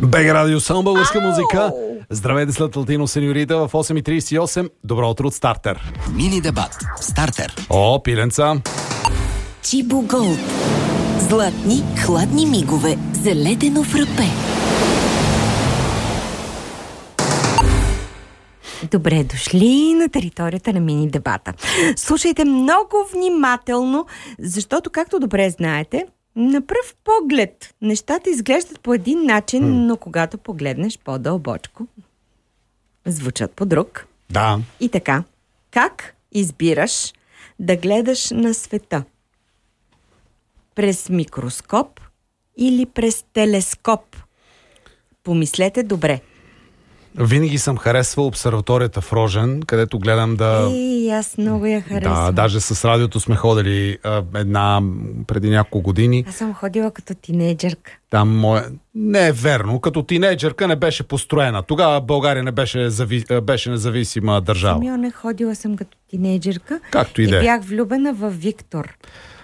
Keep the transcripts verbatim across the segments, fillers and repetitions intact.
БГ Радио, само българска музика. Здравейте след Латино Сеньорита в осем и тридесет и осем. Добро утро от Стартер. Мини дебат. Стартер. О, пиленца. Чибо Голд. Златни, хладни мигове за ледено фрапе. Добре дошли на територията на мини дебата. Слушайте много внимателно, защото, както добре знаете, на пръв поглед нещата изглеждат по един начин, hmm. но когато погледнеш по-дълбочко, звучат по друг. Да. И така, как избираш да гледаш на света? През микроскоп или през телескоп? Помислете добре. Винаги съм харесвал обсерваторията в Рожен, където гледам да... Ей, аз много я харесвам. Да, даже с радиото сме ходили а, една преди няколко години. Аз съм ходила като тинейджърка. Там мое... Не е верно, като тинейджърка не беше построена. Тогава България не беше, зави... беше независима държава. Самио не ходила съм като тинейджърка. Както и да е. И бях влюбена в Виктор.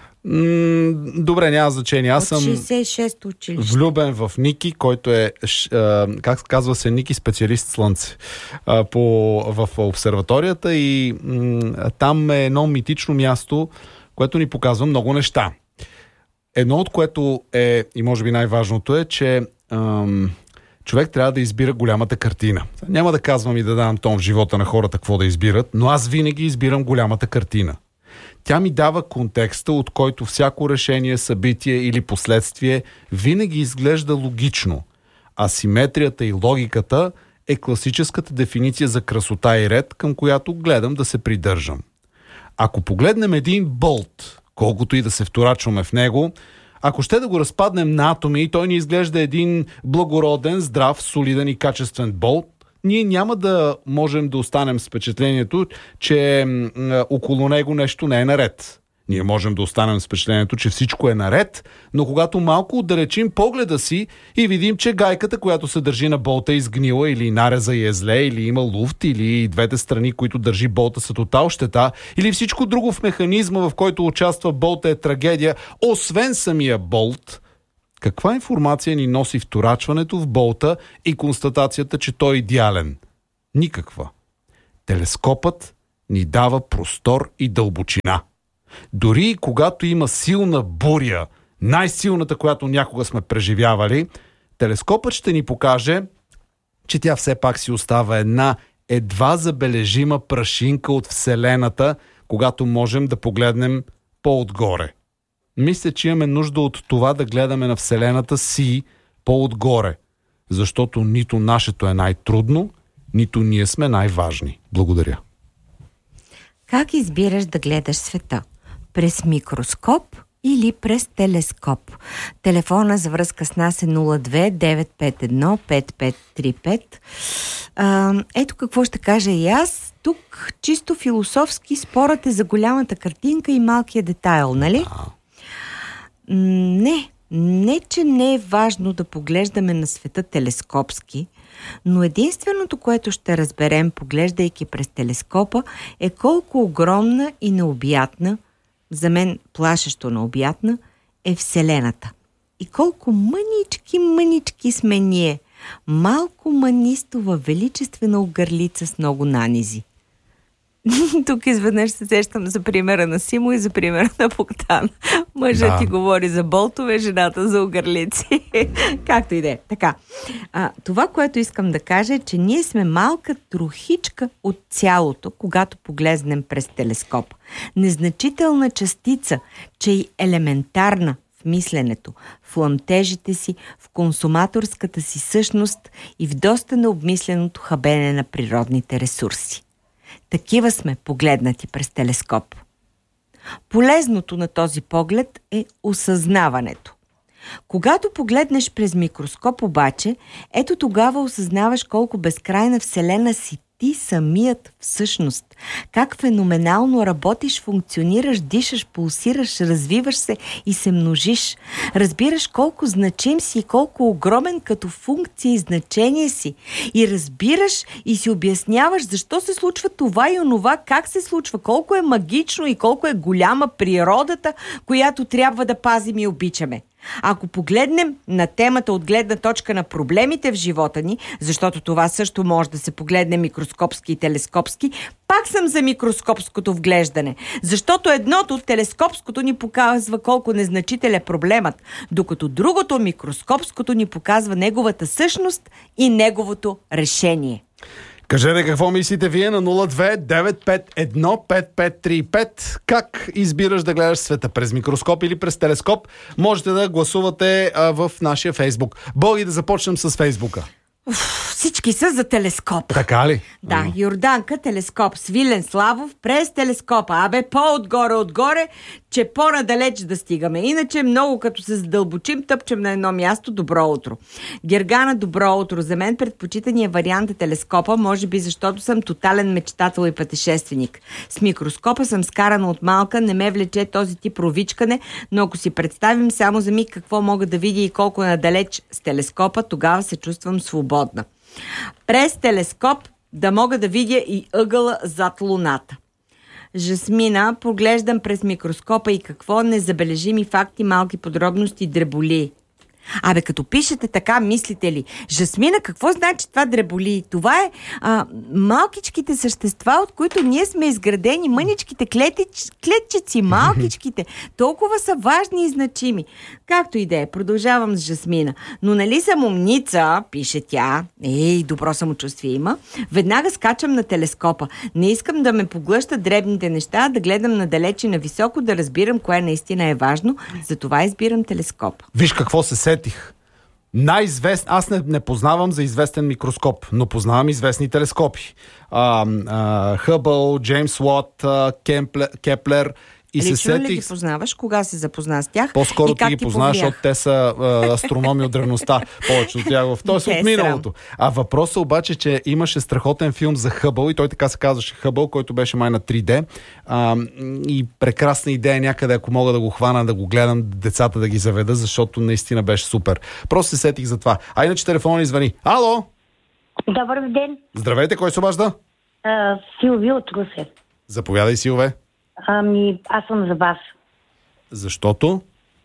М- добре, няма значение. Аз съм от шейсет и шесто училище. Влюбен в Ники, който е, а, как казва се, Ники специалист слънце а, по, в обсерваторията и м- там е едно митично място, което ни показва много неща. Едно от което е, и може би най-важното е, че ам, човек трябва да избира голямата картина. Няма да казвам и да давам тон в живота на хората какво да избират, но аз винаги избирам голямата картина. Тя ми дава контекста, от който всяко решение, събитие или последствие винаги изглежда логично. Асиметрията и логиката е класическата дефиниция за красота и ред, към която гледам да се придържам. Ако погледнем един болт, колкото и да се вторачваме в него, ако ще да го разпаднем на атоми и той ни изглежда един благороден, здрав, солиден и качествен болт, ние няма да можем да останем с впечатлението, че м- около него нещо не е наред. Ние можем да останем с впечатлението, че всичко е наред, но когато малко отдалечим погледа си и видим, че гайката, която се държи на болта, е изгнила или нареза и е зле, или има луфт, или двете страни, които държи болта, са тотал щета, или всичко друго в механизма, в който участва болта, е трагедия, освен самия болт, каква информация ни носи вторачването в болта и констатацията, че той е идеален? Никаква. Телескопът ни дава простор и дълбочина. Дори и когато има силна буря, най-силната, която някога сме преживявали, телескопът ще ни покаже, че тя все пак си остава една едва забележима прашинка от Вселената, когато можем да погледнем по-отгоре. Мисля, че имаме нужда от това да гледаме на Вселената си по-отгоре, защото нито нашето е най-трудно, нито ние сме най-важни. Благодаря. Как избираш да гледаш света? През микроскоп или през телескоп? Телефона за връзка с нас е нула две девет пет едно пет пет три пет. А, ето какво ще кажа и аз. Тук чисто философски спорът е за голямата картинка и малкия детайл, нали? Не, не, че не е важно да поглеждаме на света телескопски, но единственото, което ще разберем, поглеждайки през телескопа, е колко огромна и необятна, за мен плашещо необятна, е Вселената. И колко мънички, мънички сме ние. Малко манистова величествена огърлица с много нанизи. Тук изведнъж се сещам за примера на Симо и за примера на Богдан. Мъжът да. Ти говори за болтове, жената за огърлици. Както и да е. Така. А, това, което искам да кажа е, че ние сме малка трохичка от цялото, когато погледнем през телескоп. Незначителна частица, че и елементарна в мисленето, в ламтежите си, в консуматорската си същност и в доста необмисленото хабене на природните ресурси. Такива сме погледнати през телескоп. Полезното на този поглед е осъзнаването. Когато погледнеш през микроскоп обаче, ето тогава осъзнаваш колко безкрайна вселена си ти самият всъщност. Как феноменално работиш, функционираш, дишаш, пулсираш, развиваш се и се множиш. Разбираш колко значим си и колко огромен като функция и значение си. И разбираш и си обясняваш защо се случва това и онова, как се случва, колко е магично и колко е голяма природата, която трябва да пазим и обичаме. Ако погледнем на темата от гледна точка на проблемите в живота ни, защото това също може да се погледне микроскопски и телескопски, пак съм за микроскопското вглеждане. Защото едното, телескопското, ни показва колко незначителен е проблемът, докато другото, микроскопското, ни показва неговата същност и неговото решение. Кажете какво мислите вие на нула две девет пет едно пет пет три пет. Как избираш да гледаш света? През микроскоп или през телескоп? Можете да гласувате а, в нашия Фейсбук. Боги, да започнем с Фейсбука. Уф, всички са за телескоп. Така ли? Да, Mm. Йорданка, телескоп, Свилен Славов, през телескопа. Абе, по-отгоре, отгоре, че по-надалеч да стигаме. Иначе много като се задълбочим, тъпчем на едно място. Добро утро. Гергана, добро утро. За мен предпочитания вариант е телескопа, може би защото съм тотален мечтател и пътешественик. С микроскопа съм скарана от малка, не ме влече този тип ровичкане, но ако си представим само за миг какво мога да видя и колко е надалеч с телескопа, тогава се чувствам свободна. През телескоп да мога да видя и ъгъла зад луната. Жасмина, поглеждам през микроскопа и какво незабележими факти, малки подробности, дреболии. Абе, като пишете така, мислите ли? Жасмина, какво значи това дреболии? Това е а, малкичките същества, от които ние сме изградени, мъничките клетич, клетчици, малкичките. Толкова са важни и значими. Както и да е, продължавам с Жасмина. Но нали съм умница, пише тя, ей, добро самочувствие има, веднага скачам на телескопа. Не искам да ме поглъщат дребните неща, да гледам надалеч и нависоко, да разбирам кое наистина е важно. Затова избирам телескопа. Виж какво се сетих. Най-известен... Аз не, не познавам за известен микроскоп, но познавам известни телескопи. А, а, Хъбъл, Джеймс Уот, а, Кемплер, Кеплер. И Лично се сетих... ли ги познаваш? Кога се запозна с тях? По-скоро ти ги ти познаваш, защото те са а, астрономи от древността. Повече от тях. Тоест от миналото. А въпросът обаче, че имаше страхотен филм за Хъбъл и той така се казваше Хъбъл, който беше май на три Д. А, и прекрасна идея някъде, ако мога да го хвана, да го гледам, децата да ги заведа, защото наистина беше супер. Просто се сетих за това. А иначе телефонът ни звъни. Ало! Добър ден. Здравейте, кой се обажда? А, Силви от Русе. Заповядай, Силве. Ами, аз съм за вас. Защото?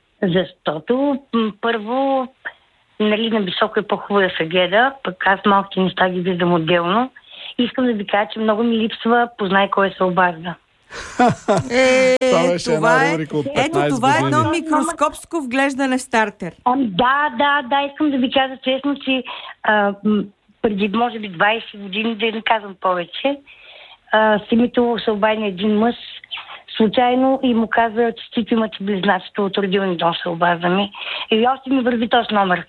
Защото, м, първо, нали, на високо е по-хубаво да се гледа, пък аз малките неща ги виждам отделно. Искам да ви кажа, че много ми липсва, познай кой се обажда. Е, Това беше това една е, рубрика от ето петнайсет това е едно години. микроскопско вглеждане в стартер. Ами, да, да, да, искам да ви кажа честно, че а, м, преди, може би, двайсет години, да не казвам повече, а, с името се обади на един мъж, случайно, и му каза, че честито имате близначето от родилни дом, се обаждаме. И още ми върви този номер.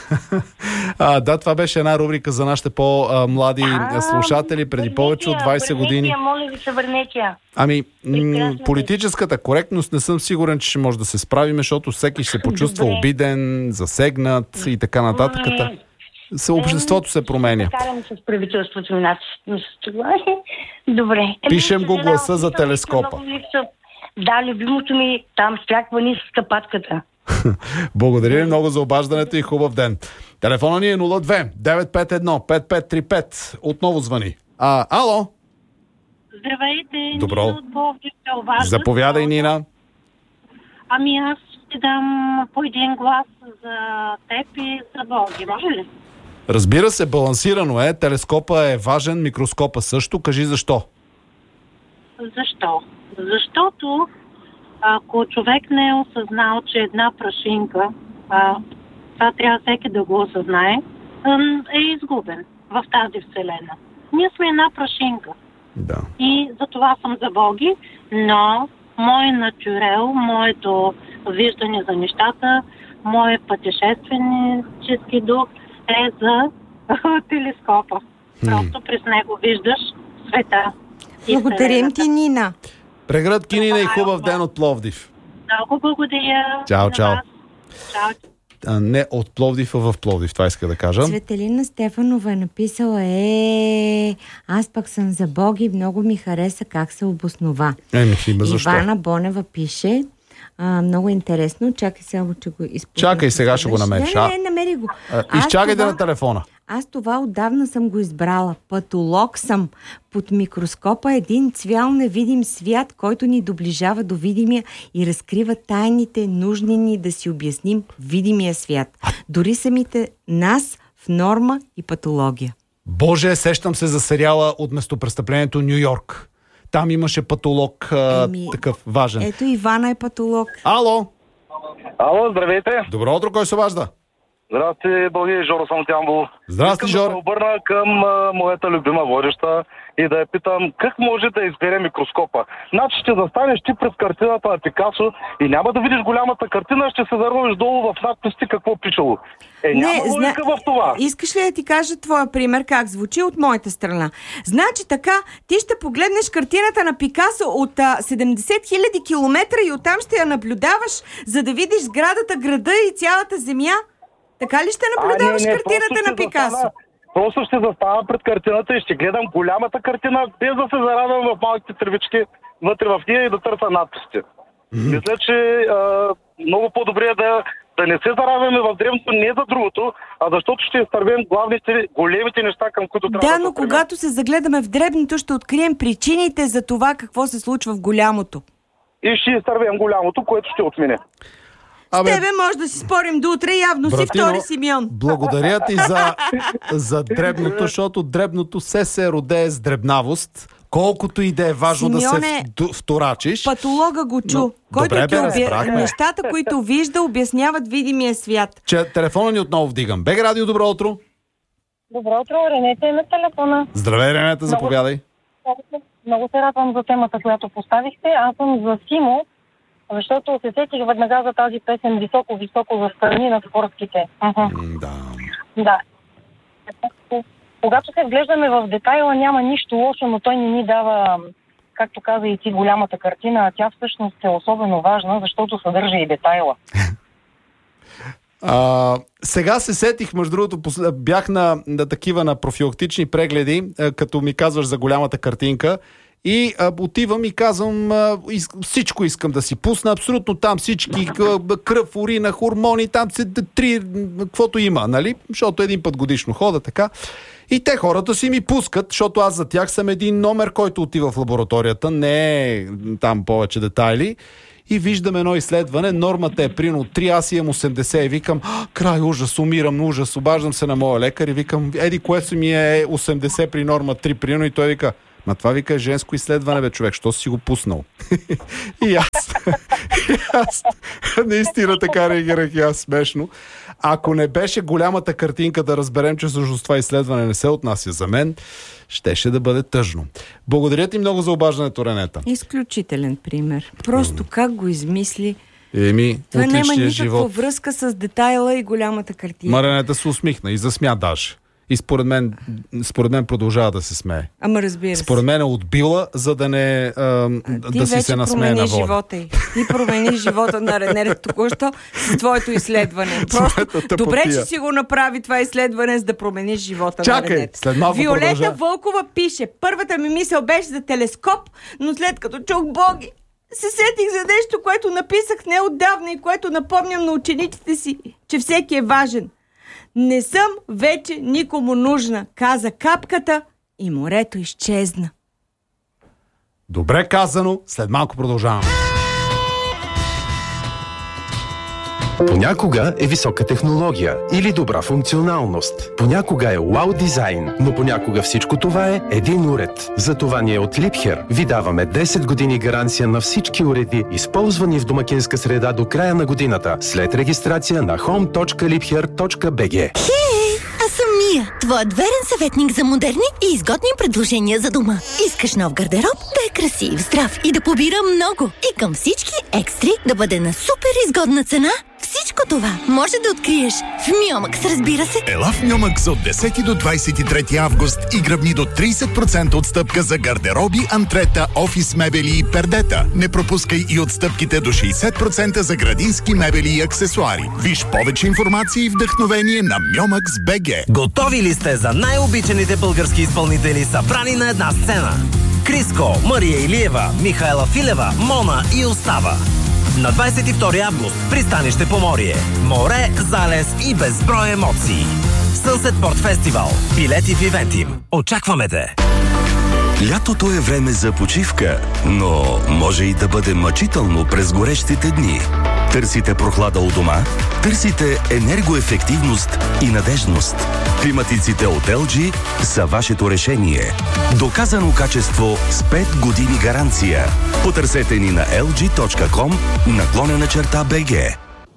А, да, това беше една рубрика за нашите по-млади А, слушатели преди повече от двайсет години. Я, моля ви се, върнете я. Ами, м- Прекрасно политическата коректност не съм сигурен, че ще може да се справим, защото всеки ще се почувства Добре. обиден, засегнат и така нататък. М, Се- Обществото се променя. Ще карам с правителството ми, значи, с това. Добре. Еми, Пишем го съжалявам, гласа за липсва, телескопа. много липсва. Да, любимото ми там стряква ниска патката. Благодаря ви много за обаждането и хубав ден. Телефона ни е нула две девет пет едно пет пет три пет. Отново звъни. А, ало? Здравейте, Добро. Нина от Пловдив се обажда. Заповядай, Нина. Ами аз ще дам по един глас за теб и за Боги, може ли? Разбира се, балансирано е. Телескопа е важен, микроскопа също. Кажи защо. Защо? Защото ако човек не е осъзнал, че една прашинка, а, това трябва всеки да го осъзнае, ам, е изгубен в тази вселена. Ние сме една прашинка. Да. И за това съм за Боги, но мой натюрел, моето виждане за нещата, моят пътешественически дух е за телескопа. Просто през него виждаш света. и Благодарим вселената. ти, Нина. Прегръдки, Нина, и хубав ден от Пловдив. Много благодаря. Чао, на чао. вас. Чао. а не от Пловдив, а в Пловдив. Това иска да кажа. Цветелина Стефанова е написала: е, аз пък съм за Боги, много ми хареса как се обоснова. Еми, хиба, защо? Ивана Бонева пише: а, много интересно, чакай само, че го изпълня. Чакай, сега ще го намериш. Не, не, не, намери го. А, изчакайте това... на телефона. Аз това отдавна съм го избрала. Патолог съм. Под микроскопа един цвял невидим свят, който ни доближава до видимия и разкрива тайните, нужни ни да си обясним видимия свят. Дори самите нас в норма и патология. Боже, сещам се за сериала от местопрестъплението Ню Йорк. Там имаше патолог, а, Еми, такъв важен. Ето Ивана е патолог. Ало! Ало, здравейте! Добро утро, кой се обажда? Здрасти, Боги, Жоро съм от Ямбол. Здрасти, Искам Жоро. да се обърна към а, моята любима водеща и да я питам как може да избере микроскопа. Значи ще застанеш ти пред картината на Пикасо и няма да видиш голямата картина, ще се заровиш долу в надписите какво пишело. Е, няма Не, логика зна... в това. Искаш ли да ти кажа твоя пример, как звучи от моята страна? Значи така, ти ще погледнеш картината на Пикасо от а, седемдесет хиляди километра и оттам ще я наблюдаваш, за да видиш сградата, града и цялата земя? Така ли ще наблюдаваш а, не, не, картината на Пикасо? Застана, просто ще застана пред картината и ще гледам голямата картина, без да се зарадвам в малките тревички вътре в нея и да търся надписите. Mm-hmm. Мисля, че а, много по-добре е да, да не се заравяме в древното не за другото, а защото ще изтървем главните, големите неща, към които трябва да Да, но когато се загледаме в дребното, ще открием причините за това какво се случва в голямото. И ще изтървем голямото, което ще отмине. Абе, с тебе може да си спорим до утре, явно братино, си втори Симеон. Благодаря ти за, за дребното, защото дребното се се родее с дребнавост. Колкото и да е важно Симеоне, да се вторачиш. Патолога го чу, но, който добре, ти обя... нещата, които вижда, обясняват видимия свят. Че телефона ни отново вдигам. Бег Радио, добро утро. Добро утро, Ренета е на телефона. Здравей, Ренета, заповядай. Много, много се радвам за темата, която поставихте. Аз съм за Симо, защото се сетих веднага за тази песен "Високо, високо за страни над горските". Uh-huh. Да. Да. Когато се вглеждаме в детайла, няма нищо лошо, но той не ни дава, както каза и ти, голямата картина, а тя всъщност е особено важна, защото съдържа и детайла. А, сега се сетих, между другото, бях на, на такива на профилактични прегледи, като ми казваш за голямата картинка. И а, отивам и казвам, а, из, всичко искам да си пусна, абсолютно там всички, кръв, урина, хормони, там се три, каквото има, нали? Защото един път годишно хода, така. И те хората си ми пускат, защото аз за тях съм един номер, който отива в лабораторията, не е там повече детайли. И виждам едно изследване, нормата е примерно три, аз имам осемдесет и викам, край, ужас, умирам, ужас, обаждам се на моя лекар и викам, еди, което ми е осемдесет при норма три, примерно, и той вика, ма това вика е женско изследване, бе, човек, що си го пуснал? и аз, и аз, наистина така реагирах и аз смешно. Ако не беше голямата картинка да разберем, че всъщност това изследване не се отнася за мен, щеше да бъде тъжно. Благодаря ти много за обаждането, Ренета. Изключителен пример. Просто как го измисли. Еми, това няма никаква живот. Връзка с детайла и голямата картина. Ма Ренета се усмихна и засмя даже. И според мен, според мен продължава да се смее. Ама разбира се. Според мен е отбила, за да не а, да си се насмее на воля. Живота й. Ти промени живота на Ренета току-що с твоето изследване. Просто добре, че си го направи това изследване, за да промениш живота Чакай, на Ренета. След малко Виолета продължа. Вълкова пише: първата ми мисъл беше за телескоп, но след като чух Боги, се сетих за нещо, което написах неотдавна и което напомням на учениците си, че всеки е важен. Не съм вече никому нужна, каза капката и морето изчезна. Добре казано, след малко продължавам. Понякога е висока технология или добра функционалност. Понякога е уау дизайн, но понякога всичко това е един уред. Затова ние от Liebherr ви даваме десет години гаранция на всички уреди, използвани в домакинска среда до края на годината, след регистрация на home точка liebherr точка би джи. Хей, аз съм Мия, твоят верен съветник за модерни и изгодни предложения за дома. Искаш нов гардероб да е красив, здрав и да побира много. И към всички екстри да бъде на супер изгодна цена. Всичко всичко това може да откриеш в Миомакс, разбира се. Ела в Миомакс от десети до двадесет и трети август и гръбни до тридесет процента отстъпка за гардероби, антрета, офис мебели и пердета. Не пропускай и отстъпките до шейсет процента за градински мебели и аксесуари. Виж повече информация и вдъхновение на Миомакс БГ. Готови ли сте за най-обичаните български изпълнители, събрани на една сцена? Криско, Мария Илиева, Михаела Филева, Мона и Остава. На двадесет и втори август пристанище Поморие. Море, залез и безброй емоции. Sunset Port Festival. Билети в Ивентим. Очакваме те! Лятото е време за почивка, но може и да бъде мъчително през горещите дни. Търсите прохлада у дома? Търсите енергоефективност и надежност. Климатиците от ел джи са вашето решение. Доказано качество с пет години гаранция. Потърсете ни на ел джи точка ком наклонена черта би джи.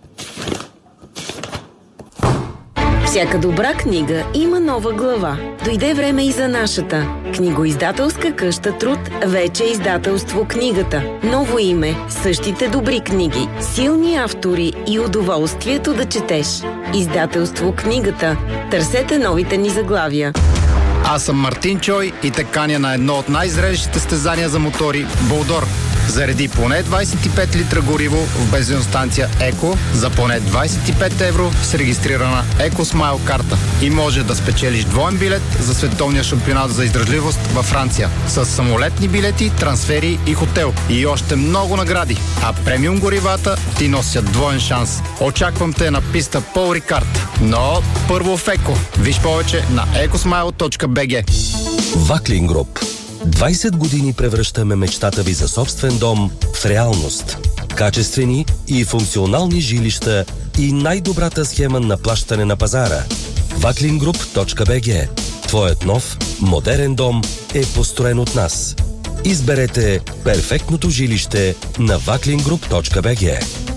Всяка добра книга има нова глава. Дойде време и за нашата. Книгоиздателска къща Труд вече е издателство Книгата. Ново име, същите добри книги, силни автори и удоволствието да четеш. Издателство Книгата. Търсете новите ни заглавия. Аз съм Мартин Чой и те каня на едно от най-зрелищите състезания за мотори – Болдор. Зареди поне двадесет и пет литра гориво в бензиностанция Еко за поне двадесет и пет евро с регистрирана Екосмайл карта. И може да спечелиш двоен билет за световния шампионат за издръжливост във Франция с самолетни билети, трансфери и хотел. И още много награди. А премиум горивата ти носят двоен шанс. Очаквам те на писта Пол Рикард. Но първо в Еко. Виж повече на екосмайл точка би джи. Ваклин Груп. двадесет години превръщаме мечтата ви за собствен дом в реалност. Качествени и функционални жилища и най-добрата схема на плащане на пазара. ваклин груп точка би джи. Твоят нов, модерен дом е построен от нас. Изберете перфектното жилище на ваклин груп точка би джи.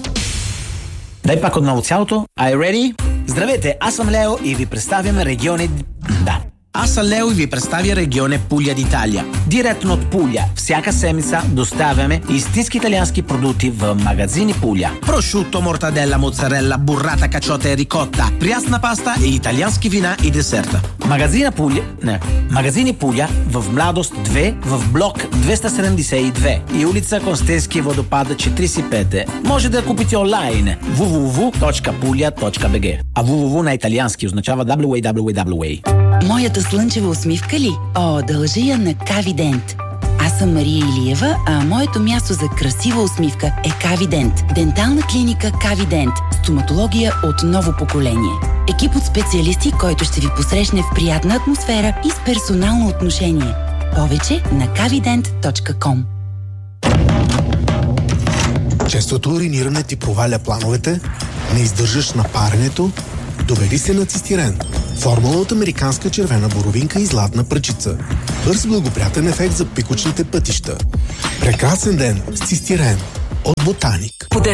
Дай пак отново цялото. Are you ready? Здравейте, аз съм Лео и ви представям региони... Да. Аз съм Лео и ви представя регионе Пуля d'Italia. Директно от Пуля. Всяка седмица доставяме истински италиански продукти в магазини Пуля. Прошуто, мортаделла, моцарелла, буррата, качота и рикотта, прясна паста и италиански вина и десерта. Магазина Пуля... Не. Магазини Пуля в Младост две, в блок двеста седемдесет и две и улица Констенски водопада четиридесет и пет. Може да купите онлайн дабъл ю дабъл ю дабъл ю точка пуля точка би джи. А дабъл ю дабъл ю дабъл ю на италиански означава дабъл ю дабъл ю дабъл ю дабъл ю. Моята слънчева усмивка ли? О, дължи я на Кавидент. Аз съм Мария Илиева, а моето място за красива усмивка е Кавидент. Дентална клиника Кавидент. Стоматология от ново поколение. Екип от специалисти, който ще ви посрещне в приятна атмосфера и с персонално отношение. Повече на кавидент точка ком. Честото уриниране ти проваля плановете, не издържаш на паренето, довери се на цистирен. Формула от американска червена боровинка и златна пръчица. Бърз благоприятен ефект за пикочните пътища. Прекрасен ден с цистирен от Ботаник. Подарете